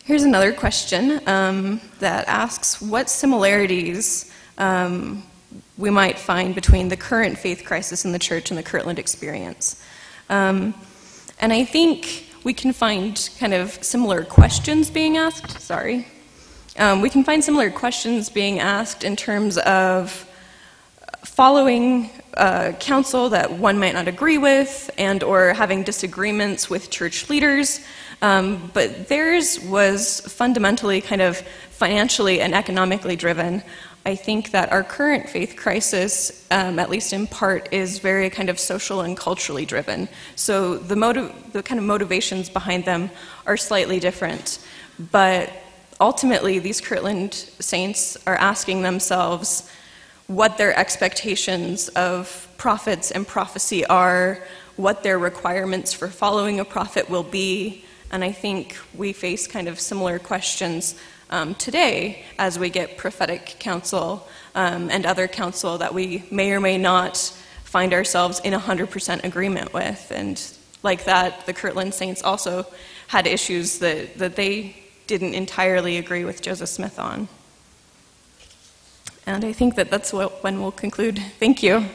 Here's another question that asks what similarities we might find between the current faith crisis in the church and the Kirtland experience. And I think we can find kind of similar questions being asked. We can find similar questions being asked in terms of following counsel that one might not agree with and or having disagreements with church leaders. But theirs was fundamentally kind of financially and economically driven. I think that our current faith crisis, at least in part, is very kind of social and culturally driven. So the kind of motivations behind them are slightly different. But ultimately, these Kirtland saints are asking themselves what their expectations of prophets and prophecy are, what their requirements for following a prophet will be. And I think we face kind of similar questions today as we get prophetic counsel and other counsel that we may or may not find ourselves in 100% agreement with. And like that, the Kirtland saints also had issues that they didn't entirely agree with Joseph Smith on. And I think that that's when we'll conclude. Thank you.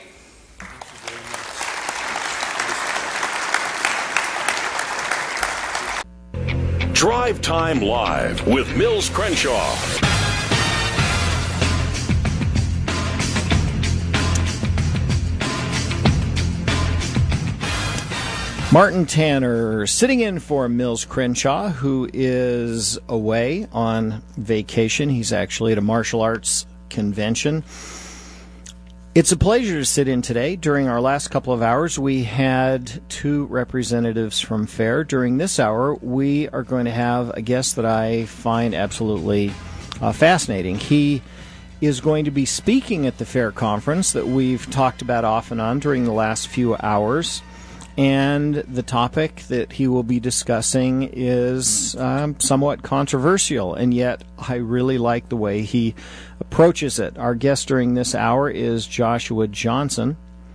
Drive Time Live with Mills Crenshaw. Martin Tanner sitting in for Mills Crenshaw, who is away on vacation. He's actually at a martial arts convention. It's a pleasure to sit in today. During our last couple of hours, we had two representatives from FAIR. During this hour, we are going to have a guest that I find absolutely fascinating. He is going to be speaking at the FAIR conference that we've talked about off and on during the last few hours. And the topic that he will be discussing is somewhat controversial, and yet I really like the way he approaches it. Our guest during this hour is Joshua Johansson.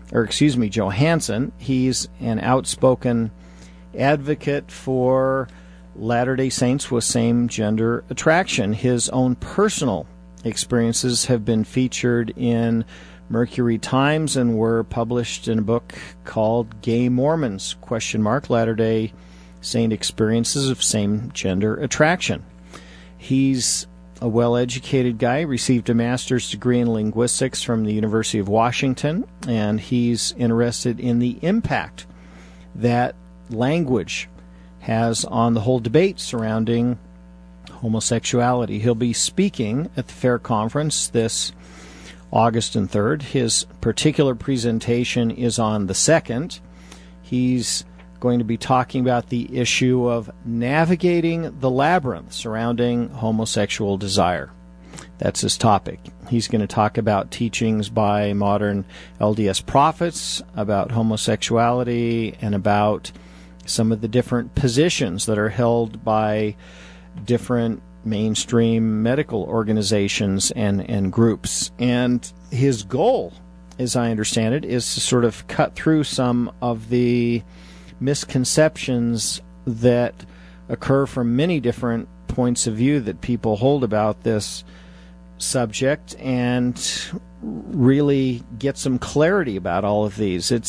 He's an outspoken advocate for Latter-day Saints with same-gender attraction. His own personal experiences have been featured in Mercury Times and were published in a book called Gay Mormons, Latter-day Saint Experiences of Same-Gender Attraction. He's a well-educated guy, received a master's degree in linguistics from the University of Washington, and he's interested in the impact that language has on the whole debate surrounding homosexuality. He'll be speaking at the FAIR conference this August and 3rd. His particular presentation is on the 2nd. He's going to be talking about the issue of navigating the labyrinth surrounding homosexual desire. That's his topic. He's going to talk about teachings by modern LDS prophets about homosexuality and about some of the different positions that are held by different mainstream medical organizations and groups. And his goal, as I understand it, is to sort of cut through some of the misconceptions that occur from many different points of view that people hold about this subject and really get some clarity about all of these.